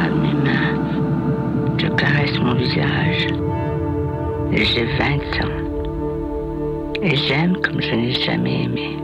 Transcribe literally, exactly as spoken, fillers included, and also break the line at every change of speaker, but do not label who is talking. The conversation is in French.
regarde mes mains, je caresse mon visage. J'ai vingt ans. Et j'aime comme je n'ai jamais aimé.